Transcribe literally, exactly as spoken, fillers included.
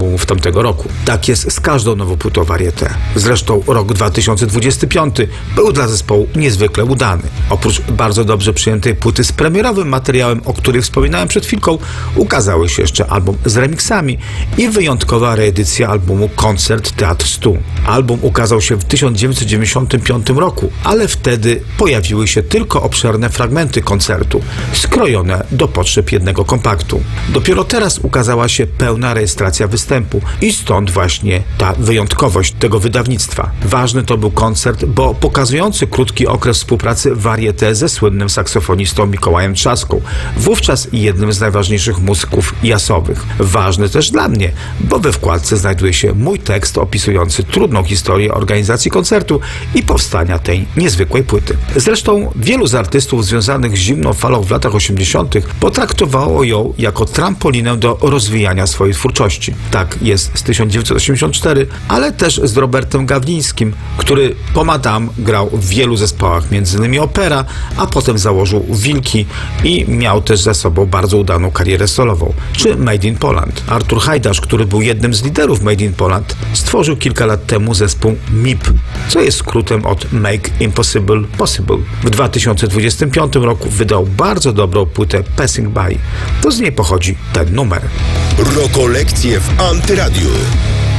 albumów tamtego roku. Tak jest z każdą nową płytą Varieté. Zresztą rok dwa tysiące dwudziesty piąty był dla zespołu niezwykle udany. Oprócz bardzo dobrze przyjętej płyty z premierowym materiałem, o której wspominałem przed chwilką, ukazały się jeszcze album z remixami i wyjątkowa reedycja albumu Koncert Teatr stu. Album ukazał się w tysiąc dziewięćset dziewięćdziesiątym piątym roku, ale wtedy pojawiły się tylko obszerne fragmenty koncertu, skrojone do potrzeb jednego kompaktu. Dopiero teraz ukazała się pełna rejestracja występu i stąd właśnie ta wyjątkowość tego wydawnictwa. Ważny to był koncert, bo pokazujący krótki okres współpracy Varieté ze słynnym saksofonistą Mikołajem Trzaską, wówczas jednym z najważniejszych muzyków jazzowych. Ważny też dla mnie, bo we wkładce znajduje się mój tekst opisujący trudną historię organizacji koncertu i powstania tej niezwykłej płyty. Zresztą wielu z artystów związanych z zimną falą w latach osiemdziesiątych potraktowało ją jako trampolinę do rozwijania swojej twórczości. Tak jest z tysiąc dziewięćset osiemdziesiątym czwartym, ale też z Robertem Gawlińskim, który po Madame grał w wielu zespołach, między innymi Opera, a potem założył Wilki i miał też za sobą bardzo udaną karierę solową, czy Made in Poland. Artur Hajdasz, który był jednym z liderów Made in Poland, stworzył kilka lat temu zespół M I P, co jest skrótem od Make Impossible Possible. W dwa tysiące dwudziestym piątym roku wydał bardzo dobrą płytę Passing By. To z niej pochodzi ten numer. Rokolekcje w Antyradiu.